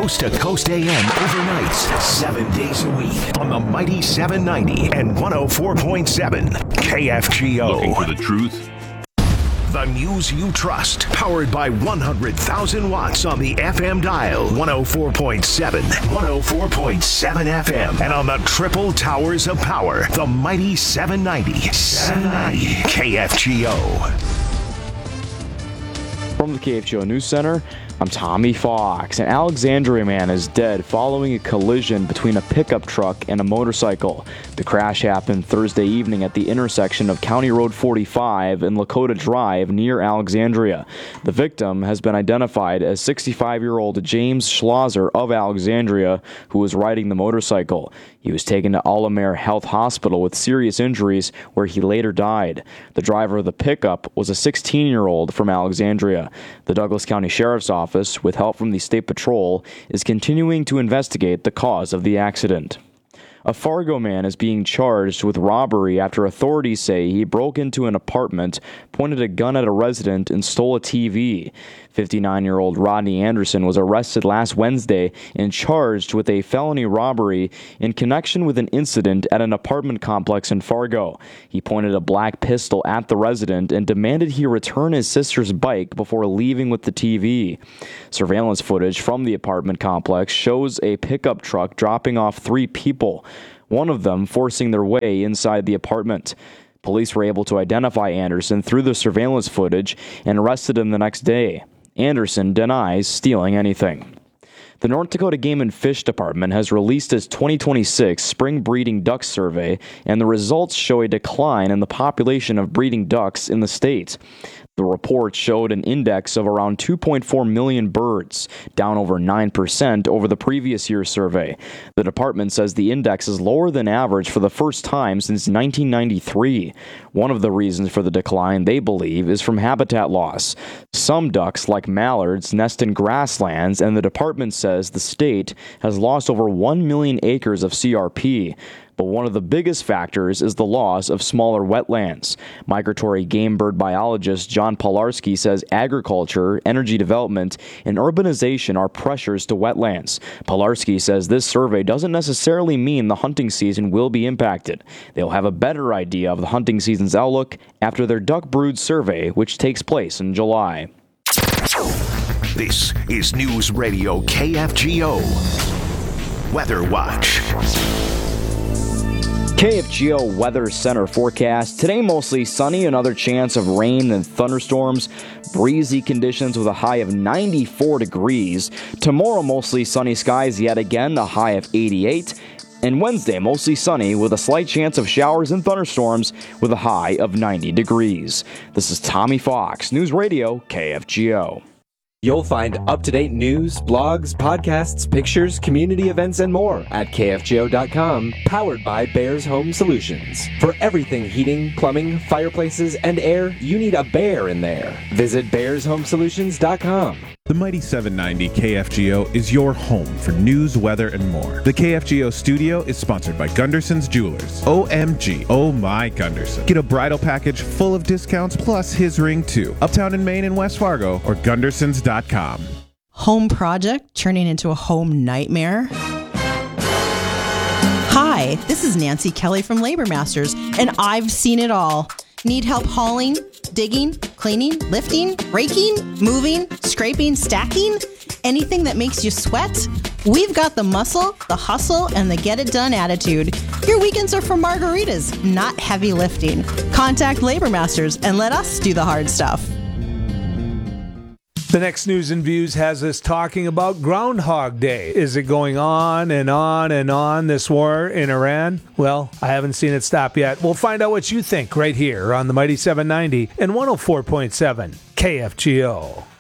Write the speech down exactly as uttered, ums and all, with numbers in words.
Coast to Coast A M overnights, seven days a week on the Mighty seven ninety and one oh four point seven K F G O. Looking for the truth? The news you trust, powered by one hundred thousand watts on the F M dial, one oh four point seven, one oh four point seven F M, and on the triple towers of power, the Mighty seven ninety, seven ninety K F G O. From the K F G O News Center, I'm Tommy Fox. An Alexandria man is dead following a collision between a pickup truck and a motorcycle. The crash happened Thursday evening at the intersection of County Road forty-five and Lakota Drive near Alexandria. The victim has been identified as sixty-five-year-old James Schlosser of Alexandria, who was riding the motorcycle. He was taken to Alamere Health Hospital with serious injuries, where he later died. The driver of the pickup was a sixteen-year-old from Alexandria. The Douglas County Sheriff's Office, with help from the State Patrol, is continuing to investigate the cause of the accident. A Fargo man is being charged with robbery after authorities say he broke into an apartment, pointed a gun at a resident, and stole a T V. fifty-nine-year-old Rodney Anderson was arrested last Wednesday and charged with a felony robbery in connection with an incident at an apartment complex in Fargo. He pointed a black pistol at the resident and demanded he return his sister's bike before leaving with the T V. Surveillance footage from the apartment complex shows a pickup truck dropping off three people, one of them forcing their way inside the apartment. Police were able to identify Anderson through the surveillance footage and arrested him the next day. Anderson denies stealing anything. The North Dakota Game and Fish Department has released its twenty twenty-six Spring Breeding Duck Survey, and the results show a decline in the population of breeding ducks in the state. The report showed an index of around two point four million birds, down over nine percent over the previous year's survey. The department says the index is lower than average for the first time since nineteen ninety-three. One of the reasons for the decline, they believe, is from habitat loss. Some ducks, like mallards, nest in grasslands, and the department says the state has lost over one million acres of C R P. But one of the biggest factors is the loss of smaller wetlands. Migratory game bird biologist John Polarski says agriculture, energy development, and urbanization are pressures to wetlands. Polarski says this survey doesn't necessarily mean the hunting season will be impacted. They'll have a better idea of the hunting season's outlook after their duck brood survey, which takes place in July. This is News Radio K F G O. Weather Watch. K F G O Weather Center forecast. Today mostly sunny, another chance of rain and thunderstorms. Breezy conditions with a high of ninety-four degrees. Tomorrow mostly sunny skies yet again, a high of eighty-eight. And Wednesday mostly sunny with a slight chance of showers and thunderstorms with a high of ninety degrees. This is Tommy Fox, News Radio K F G O. You'll find up-to-date news, blogs, podcasts, pictures, community events, and more at K F G O dot com, powered by Bears Home Solutions. For everything heating, plumbing, fireplaces, and air, you need a bear in there. Visit Bears Home Solutions dot com. The Mighty seven ninety K F G O is your home for news, weather, and more. The K F G O studio is sponsored by Gunderson's Jewelers. O M G, oh my Gunderson. Get a bridal package full of discounts plus his ring too. Uptown in Maine and West Fargo or Gundersons dot com. Home project turning into a home nightmare? Hi, this is Nancy Kelly from Labor Masters, and I've seen it all. Need help hauling, digging, cleaning, lifting, raking, moving, scraping, stacking? Anything that makes you sweat? We've got the muscle, the hustle, and the get-it-done attitude. Your weekends are for margaritas, not heavy lifting. Contact Labor Masters and let us do the hard stuff. The next News and Views has us talking about Groundhog Day. Is it going on and on and on, this war in Iran? Well, I haven't seen it stop yet. We'll find out what you think right here on the Mighty seven ninety and one oh four point seven K F G O.